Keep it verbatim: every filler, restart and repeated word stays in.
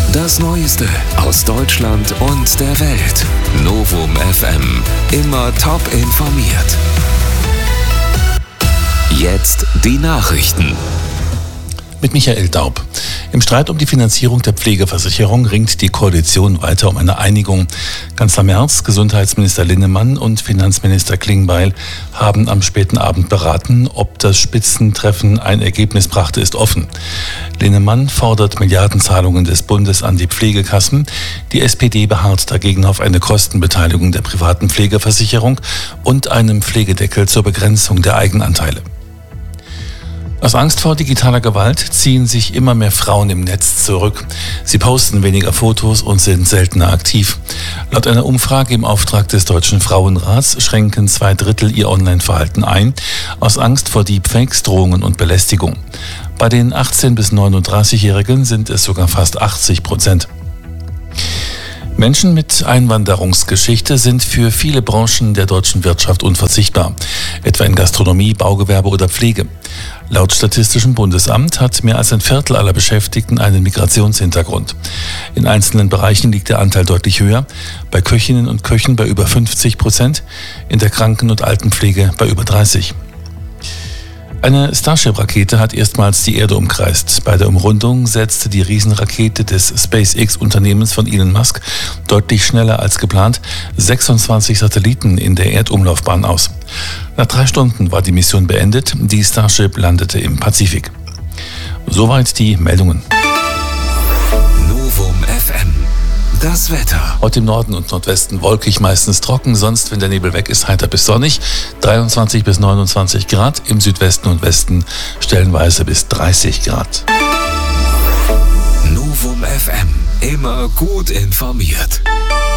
Das Neueste aus Deutschland und der Welt. Novum F M. Immer top informiert. Jetzt die Nachrichten. Mit Michael Daub. Im Streit um die Finanzierung der Pflegeversicherung ringt die Koalition weiter um eine Einigung. Kanzler Merz, Gesundheitsminister Linnemann und Finanzminister Klingbeil haben am späten Abend beraten. Ob das Spitzentreffen ein Ergebnis brachte, ist offen. Linnemann fordert Milliardenzahlungen des Bundes an die Pflegekassen. Die S P D beharrt dagegen auf eine Kostenbeteiligung der privaten Pflegeversicherung und einem Pflegedeckel zur Begrenzung der Eigenanteile. Aus Angst vor digitaler Gewalt ziehen sich immer mehr Frauen im Netz zurück. Sie posten weniger Fotos und sind seltener aktiv. Laut einer Umfrage im Auftrag des Deutschen Frauenrats schränken zwei Drittel ihr Online-Verhalten ein, aus Angst vor Deepfakes, Drohungen und Belästigung. Bei den achtzehn- bis neununddreißigjährigen sind es sogar fast achtzig Prozent. Menschen mit Einwanderungsgeschichte sind für viele Branchen der deutschen Wirtschaft unverzichtbar, etwa in Gastronomie, Baugewerbe oder Pflege. Laut Statistischem Bundesamt hat mehr als ein Viertel aller Beschäftigten einen Migrationshintergrund. In einzelnen Bereichen liegt der Anteil deutlich höher, bei Köchinnen und Köchen bei über fünfzig Prozent, in der Kranken- und Altenpflege bei über dreißig. Eine Starship-Rakete hat erstmals die Erde umkreist. Bei der Umrundung setzte die Riesenrakete des SpaceX-Unternehmens von Elon Musk deutlich schneller als geplant sechsundzwanzig Satelliten in der Erdumlaufbahn aus. Nach drei Stunden war die Mission beendet. Die Starship landete im Pazifik. Soweit die Meldungen. Novum F M. Das Wetter. Heute im Norden und Nordwesten wolkig, meistens trocken, sonst, wenn der Nebel weg ist, heiter bis sonnig. dreiundzwanzig bis neunundzwanzig Grad, im Südwesten und Westen stellenweise bis dreißig Grad. Novum F M. Immer gut informiert.